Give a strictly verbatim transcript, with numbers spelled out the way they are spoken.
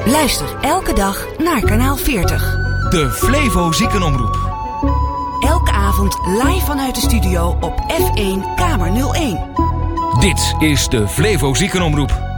Luister elke dag naar kanaal veertig. De Flevo Ziekenomroep. Elke avond live vanuit de studio op F één Kamer nul één. Dit is de Flevo Ziekenomroep.